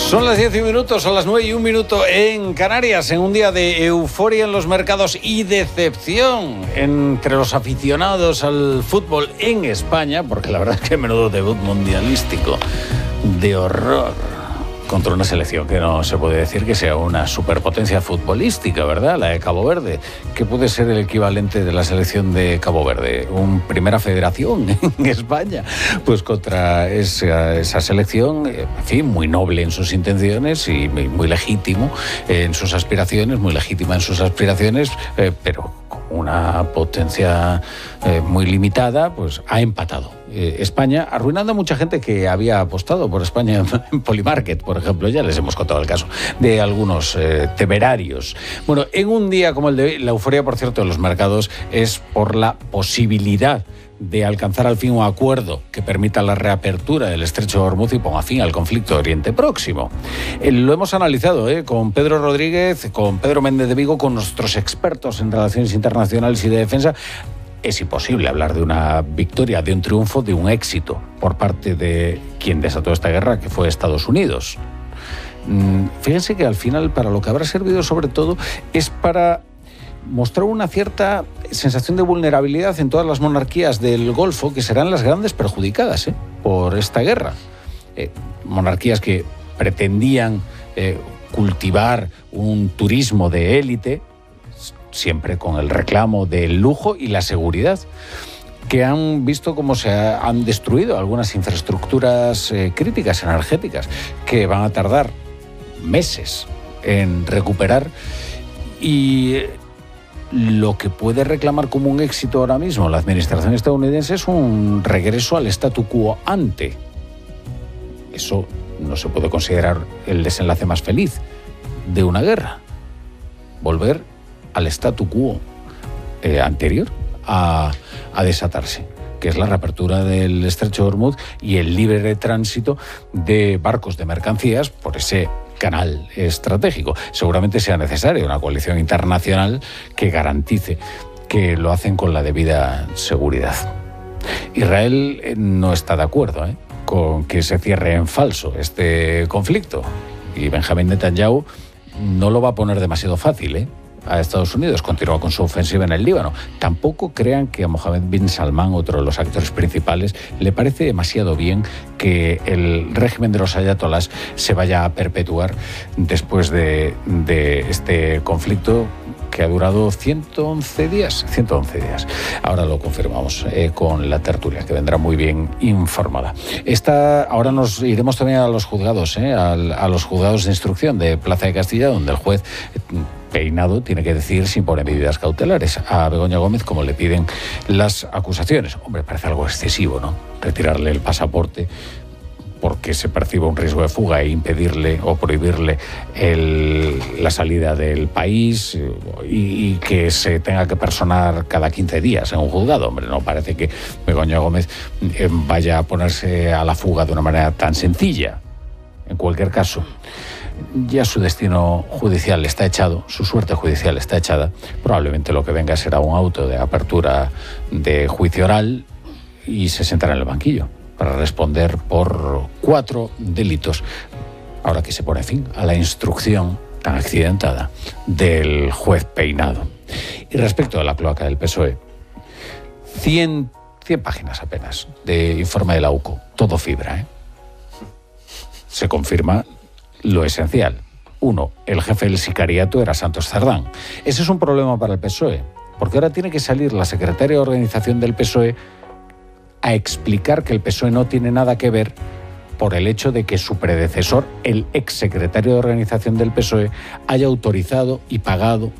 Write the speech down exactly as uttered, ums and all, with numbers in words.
Son las diez y un minuto, son las nueve y un minuto en Canarias, en un día de euforia en los mercados y decepción entre los aficionados al fútbol en España, porque la verdad es que menudo debut mundialístico de horror contra una selección que no se puede decir que sea una superpotencia futbolística, ¿verdad? La de Cabo Verde, que puede ser el equivalente de la selección de Cabo Verde, una primera federación en España, pues contra esa, esa selección, en fin, muy noble en sus intenciones y muy legítimo en sus aspiraciones, muy legítima en sus aspiraciones, eh, pero con una potencia eh, muy limitada, pues ha empatado. Eh, España, arruinando a mucha gente que había apostado por España en Polymarket, por ejemplo. Ya les hemos contado el caso de algunos eh, temerarios. Bueno, en un día como el de hoy, la euforia, por cierto, de los mercados es por la posibilidad de alcanzar al fin un acuerdo que permita la reapertura del estrecho de Hormuz y ponga fin al conflicto de Oriente Próximo. Eh, lo hemos analizado eh, con Pedro Rodríguez, con Pedro Méndez de Vigo, con nuestros expertos en relaciones internacionales y de defensa. Es imposible hablar de una victoria, de un triunfo, de un éxito por parte de quien desató esta guerra, que fue Estados Unidos. Fíjense que al final, para lo que habrá servido sobre todo, es para mostrar una cierta sensación de vulnerabilidad en todas las monarquías del Golfo, que serán las grandes perjudicadas ¿eh? por esta guerra. Eh, monarquías que pretendían eh, cultivar un turismo de élite, siempre con el reclamo del lujo y la seguridad, que han visto cómo se han destruido algunas infraestructuras eh, críticas energéticas, que van a tardar meses en recuperar, y lo que puede reclamar como un éxito ahora mismo la administración estadounidense es un regreso al statu quo ante. Eso no se puede considerar el desenlace más feliz de una guerra. Volver al statu quo eh, anterior a, a desatarse, que es la reapertura del estrecho de Hormuz y el libre tránsito de barcos de mercancías por ese canal estratégico. Seguramente sea necesaria una coalición internacional que garantice que lo hacen con la debida seguridad. Israel no está de acuerdo ¿eh? con que se cierre en falso este conflicto, y Benjamín Netanyahu no lo va a poner demasiado fácil, ¿eh? a Estados Unidos. Continúa con su ofensiva en el Líbano. Tampoco crean que a Mohammed bin Salman, otro de los actores principales, le parece demasiado bien que el régimen de los ayatolás se vaya a perpetuar después de, de este conflicto que ha durado ciento once días. ciento once días. Ahora lo confirmamos eh, con la tertulia, que vendrá muy bien informada. Esta, ahora nos iremos también a los juzgados, eh, a, a los juzgados de instrucción de Plaza de Castilla, donde el juez Peinado tiene que decidir si impone medidas cautelares a Begoña Gómez, como le piden las acusaciones. Hombre, parece algo excesivo, ¿no? Retirarle el pasaporte porque se percibe un riesgo de fuga e impedirle o prohibirle el, la salida del país y, y que se tenga que personar cada quince días en un juzgado. Hombre, no parece que Begoña Gómez eh, vaya a ponerse a la fuga de una manera tan sencilla. En cualquier caso, ya su destino judicial está echado, su suerte judicial está echada. Probablemente lo que venga será un auto de apertura de juicio oral y se sentará en el banquillo para responder por cuatro delitos, ahora que se pone fin a la instrucción tan accidentada del juez Peinado. Y respecto a la cloaca del P S O E, cien, cien páginas apenas de informe de la U C O, todo fibra, ¿eh? Se confirma lo esencial. Uno, el jefe del sicariato era Santos Cerdán. Ese es un problema para el P S O E, porque ahora tiene que salir la secretaria de organización del P S O E a explicar que el P S O E no tiene nada que ver por el hecho de que su predecesor, el exsecretario de organización del P S O E, haya autorizado y pagado